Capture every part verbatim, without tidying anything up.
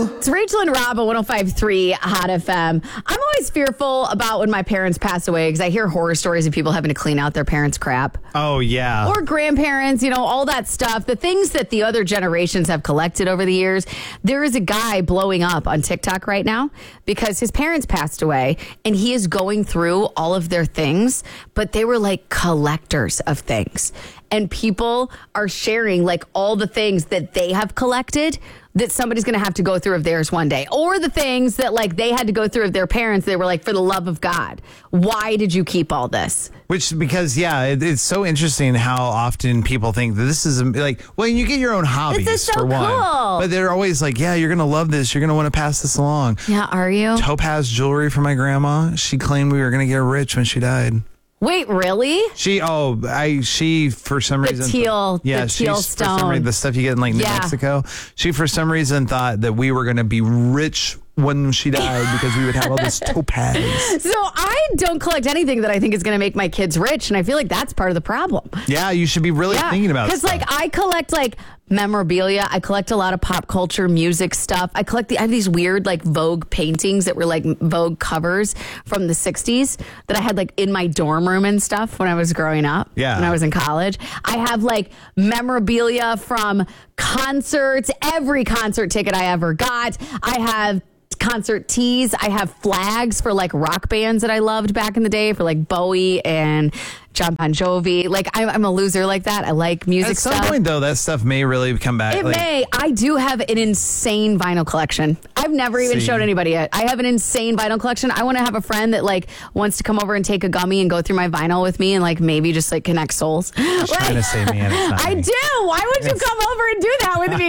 Rachel. It's Rachel and Rob at one oh five point three Hot F M. I'm always fearful about when my parents pass away because I hear horror stories of people having to clean out their parents' crap. Oh, yeah. Or grandparents, you know, all that stuff. The things that the other generations have collected over the years. There is a guy blowing up on TikTok right now because his parents passed away and he is going through all of their things, but they were like collectors of things. And people are sharing like all the things that they have collected that somebody's going to have to go through of theirs one day. Or the things that like they had to go through of their parents. They were like, for the love of God, why did you keep all this? Which, because, yeah, it, it's so interesting how often people think that this is like, well, you get your own hobbies This is so for one. cool. But they're always like, yeah, you're going to love this. You're going to want to pass this along. Yeah, are you? Topaz jewelry for my grandma. She claimed we were going to get her rich when she died. Wait, really? She, oh, I, she, for some The reason. teal- yeah, the she's, teal for some stone. reason, the stuff you get in like New Yeah. Mexico. She, for some reason, thought that we were going to be rich when she died because we would have all this topaz. So I don't collect anything that I think is going to make my kids rich. And I feel like that's part of the problem. Yeah, you should be really Yeah, thinking about because stuff. like I collect like memorabilia. I collect a lot of pop culture music stuff. I collect the I have these weird like Vogue paintings that were like Vogue covers from the sixties that I had like in my dorm room and stuff when I was growing up. Yeah. When I was in college. I have like memorabilia from concerts, every concert ticket I ever got. I have concert tees. I have flags for like rock bands that I loved back in the day for like Bowie and John Bon Jovi. Like I'm, I'm a loser like that. I like music At some stuff. point, though, that stuff may really come back. It like, may. I do have an insane vinyl collection. I've never even See. showed anybody it. I have an insane vinyl collection. I want to have a friend that like wants to come over and take a gummy and go through my vinyl with me and like maybe just like connect souls. She's Like, trying to say me, and it's not I me. do. Why would you come over and do that with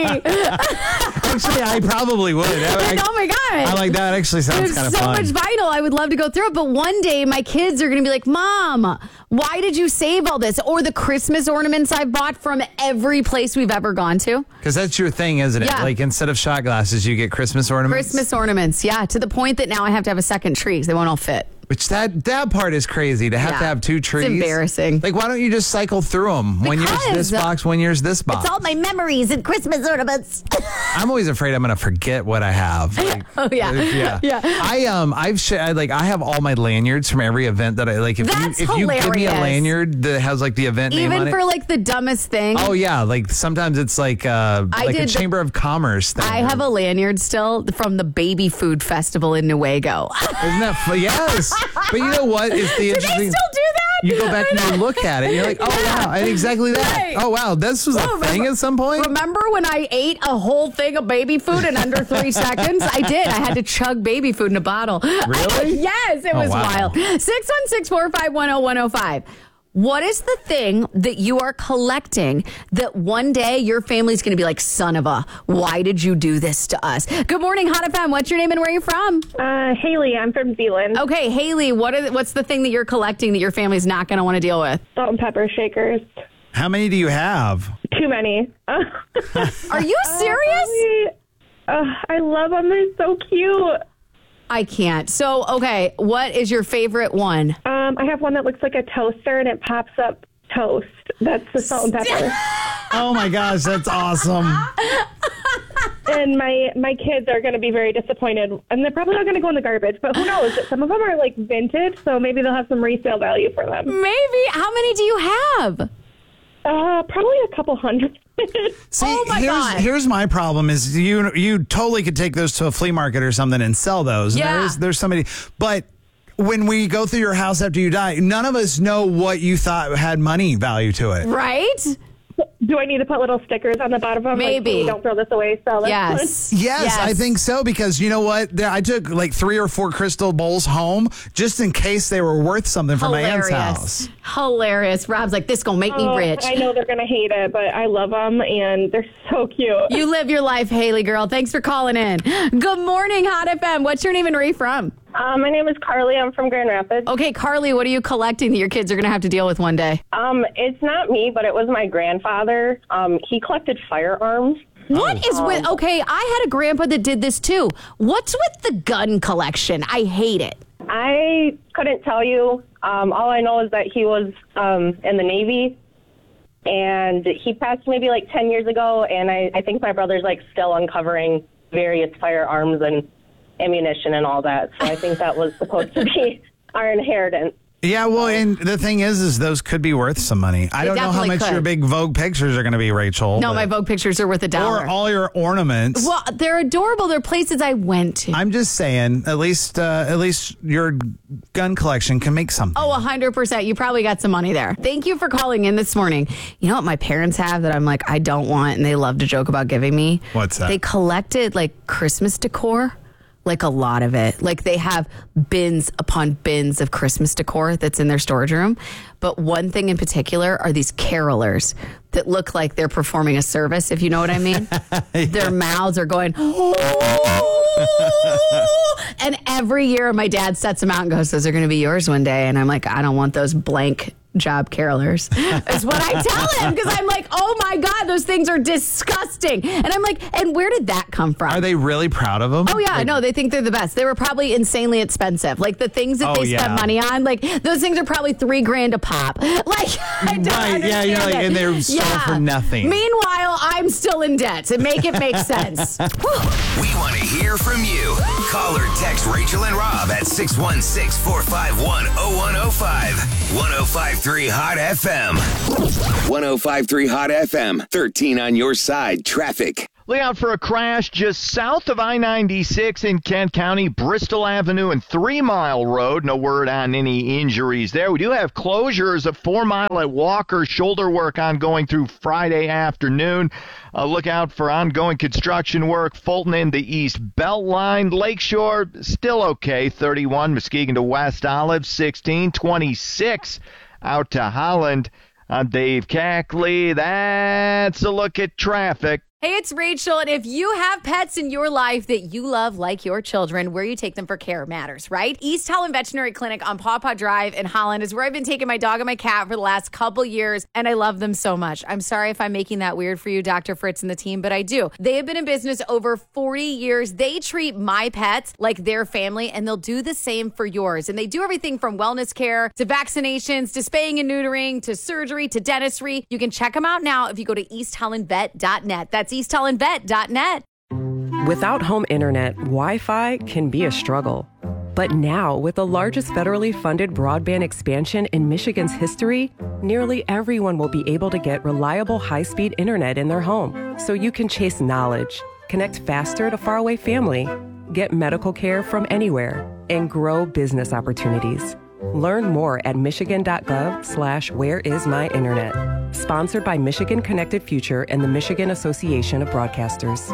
me? Actually, I probably would. I, oh my God. I like that. It actually sounds There's kind of so fun. much vinyl. I would love to go through it. But one day my kids are going to be like, Mom, why did you save all this? Or the Christmas ornaments I bought from every place we've ever gone to. Because that's your thing, isn't it? Yeah. Like instead of shot glasses, you get Christmas ornaments. Christmas ornaments. Yeah. To the point that now I have to have a second tree because they won't all fit. Which that that part is crazy to have Yeah. to have two trees. It's embarrassing. Like, why don't you just cycle through them? One year's Because this box, one year's this box. It's all my memories and Christmas ornaments. I'm always afraid I'm going to forget what I have. Like, Oh, yeah. uh, yeah. Yeah. I um I've sh- I, like I have all my lanyards from every event that I like. If That's you if you give me a hilarious. lanyard that has like the event name on Even it. for like the dumbest thing. Oh yeah, like sometimes it's like uh I like a did the- Chamber of Commerce thing. I have a lanyard still from the Baby Food Festival in Newaygo. Isn't that fu- yes? But you know what? It's the Do they interesting. still do that? You go back and you look at it. And you're like, oh Yeah. wow, and exactly that. Right. Oh wow, this was a Oh, thing remember- at some point. Remember when I ate a whole thing of baby food in under three seconds? I did. I had to chug baby food in a bottle. Really? Yes, it Oh, was wow. wild. six one six, four five one, oh one oh five. What is the thing that you are collecting that one day your family's going to be like, son of a, why did you do this to us? Good morning, Hot F M. What's your name and where are you from? Uh, Haley, I'm from Zealand. Okay, Haley, what are the, what's the thing that you're collecting that your family's not going to want to deal with? Salt and pepper shakers. How many do you have? Too many. Uh, Are you serious? uh, I love them. They're so cute. I can't. So, okay, what is your favorite one? Um, I have one that looks like a toaster and it pops up toast. That's the salt and pepper. Oh my gosh, that's awesome. And my, my kids are going to be very disappointed. And they're probably not going to go in the garbage. But who knows? Some of them are like vintage, so maybe they'll have some resale value for them. Maybe. How many do you have? Uh, probably a couple hundred. See, Oh my here's, God. here's my problem is you you totally could take those to a flea market or something and sell those. And Yeah. There's, there's somebody, but when we go through your house after you die, none of us know what you thought had money value to it. Right? Do I need to put little stickers on the bottom of them? Maybe. Like, "Hey, don't throw this away. Sell this Yes. Yes, I think so because you know what? There, I took like three or four crystal bowls home just in case they were worth something for my aunt's house. Hilarious. Rob's like, this gonna make me Oh, rich. I know they're going to hate it, but I love them, and they're so cute. You live your life, Haley girl. Thanks for calling in. Good morning, Hot F M. What's your name and where are you from? Uh, my name is Carly. I'm from Grand Rapids. Okay, Carly, what are you collecting that your kids are going to have to deal with one day? Um, it's not me, but it was my grandfather. Um, he collected firearms. What is with, okay, I had a grandpa that did this too. What's with the gun collection? I hate it. I couldn't tell you. Um, all I know is that he was um, in the Navy, and he passed maybe like ten years ago, and I, I think my brother's like still uncovering various firearms and ammunition and all that. So I think that was supposed to be our inheritance. Yeah, well, and the thing is, is those could be worth some money. I They don't know how definitely much could. your big Vogue pictures are going to be, Rachel. No, but- my Vogue pictures are worth a dollar. Or all your ornaments. Well, they're adorable. They're places I went to. I'm just saying, at least, uh, at least your gun collection can make something. Oh, one hundred percent. You probably got some money there. Thank you for calling in this morning. You know what my parents have that I'm like, I don't want, and they love to joke about giving me? What's that? They collected like Christmas decor. Like a lot of it. Like they have bins upon bins of Christmas decor that's in their storage room. But one thing in particular are these carolers that look like they're performing a service, if you know what I mean. Yeah. Their mouths are going, and every year my dad sets them out and goes, those are going to be yours one day. And I'm like, I don't want those blank job carolers is what I tell him, because I'm like, oh my God, those things are disgusting. And I'm like, and where did that come from? Are they really proud of them? Oh yeah, Like, no, they think they're the best. They were probably insanely expensive. Like the things that Oh, they yeah. spent money on, like those things are probably three grand a pop. Like I don't Right, yeah, understand you're like, it. and they're sold for nothing. Meanwhile, I'm still in debt. And make it make sense. We want to hear from you. Call or text Rachel and Rob at six one six, four five one, oh one oh five. one oh five point three Hot F M. one oh five point three Hot F M. thirteen on your side. Traffic. Look out for a crash just south of I ninety-six in Kent County, Bristol Avenue and Three Mile Road. No word on any injuries there. We do have closures of Four Mile at Walker, shoulder work ongoing through Friday afternoon. Uh, look out for ongoing construction work. Fulton in the East Beltline. Lakeshore, still okay. thirty-one, Muskegon to West Olive, sixteen, twenty-six out to Holland. I'm Dave Cackley. That's a look at traffic. Hey, it's Rachel, and if you have pets in your life that you love like your children, where you take them for care matters, right? East Holland Veterinary Clinic on Paw Paw Drive in Holland is where I've been taking my dog and my cat for the last couple years, and I love them so much. I'm sorry if I'm making that weird for you, Doctor Fritz and the team, but I do. They have been in business over forty years. They treat my pets like their family, and they'll do the same for yours. And they do everything from wellness care to vaccinations to spaying and neutering to surgery to dentistry. You can check them out now if you go to east holland vet dot net. That's east holland vet dot net. Without home internet, Wi-Fi can be a struggle. But now, with the largest federally funded broadband expansion in Michigan's history, nearly everyone will be able to get reliable high-speed internet in their home. So you can chase knowledge, connect faster to faraway family, get medical care from anywhere, and grow business opportunities. Learn more at michigan.gov slash where is my internet. Sponsored by Michigan Connected Future and the Michigan Association of Broadcasters.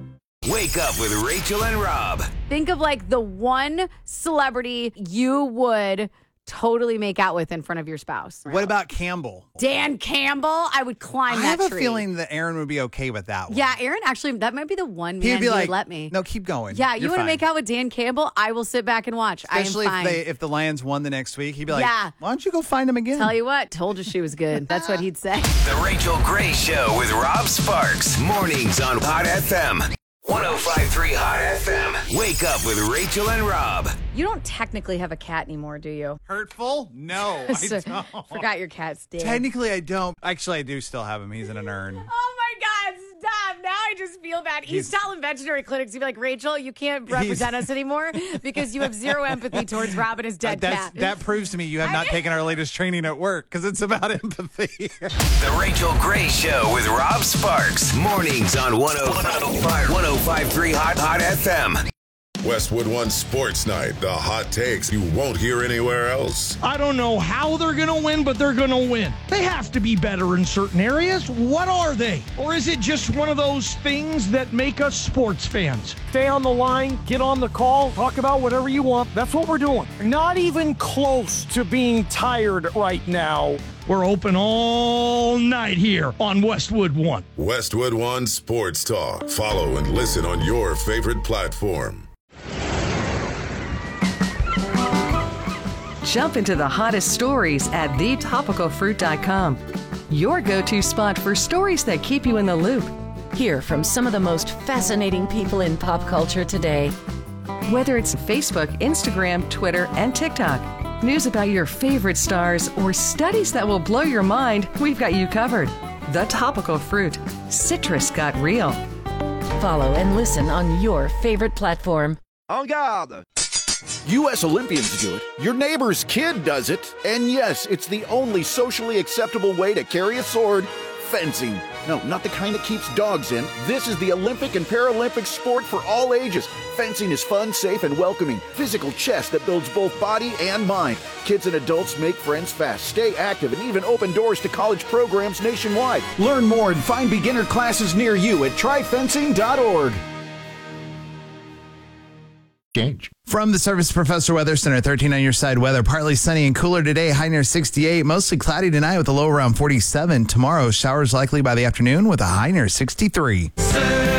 Wake up with Rachel and Rob. Think of like the one celebrity you would totally make out with in front of your spouse. What about Campbell? Dan Campbell, I would climb I that have a tree. feeling that Aaron would be okay with that one. Yeah, Aaron, actually, that might be the one He'd man be who like, would let me. no, keep going. Yeah, you You're want to fine. make out with Dan Campbell? I will sit back and watch. Especially I am fine. if they if the Lions won the next week, he'd be like, Yeah. why don't you go find him again? Tell you what, told you she was good. That's what he'd say. The Rachel Gray Show with Rob Sparks. Mornings on Hot F M. one oh five point three Hot F M. Wake up with Rachel and Rob. You don't technically have a cat anymore, do you? Hurtful? No, I So- don't. Forgot your cat's dead. Technically, I don't. Actually, I do still have him. He's in an urn. Oh my God, stop. Now I just feel bad. East Holland Veterinary Clinics, you'd be like, Rachel, you can't represent us anymore because you have zero empathy towards Rob and his dead That's, cat. that proves to me you have not taken our latest training at work because it's about empathy. The Rachel Gray Show with Rob Sparks. Mornings on one oh five point three Hot Hot F M. Westwood One Sports Night, the hot takes you won't hear anywhere else. I don't know how they're going to win, but they're going to win. They have to be better in certain areas. What are they? Or is it just one of those things that make us sports fans? Stay on the line, get on the call, talk about whatever you want. That's what we're doing. Not even close to being tired right now. We're open all night here on Westwood One. Westwood One Sports Talk. Follow and listen on your favorite platform. Jump into the hottest stories at the topical fruit dot com. Your go-to spot for stories that keep you in the loop. Hear from some of the most fascinating people in pop culture today. Whether it's Facebook, Instagram, Twitter, and TikTok, news about your favorite stars, or studies that will blow your mind, we've got you covered. The Topical Fruit. Citrus got real. Follow and listen on your favorite platform. En garde! U S Olympians do it. Your neighbor's kid does it. And yes, it's the only socially acceptable way to carry a sword. Fencing. No, not the kind that keeps dogs in. This is the Olympic and Paralympic sport for all ages. Fencing is fun, safe, and welcoming. Physical chess that builds both body and mind. Kids and adults make friends fast, stay active, and even open doors to college programs nationwide. Learn more and find beginner classes near you at try fencing dot org. Change. From the Service Professor Weather Center, thirteen on your side weather. Partly sunny and cooler today, high near sixty-eight. Mostly cloudy tonight with a low around forty-seven. Tomorrow, showers likely by the afternoon with a high near sixty-three.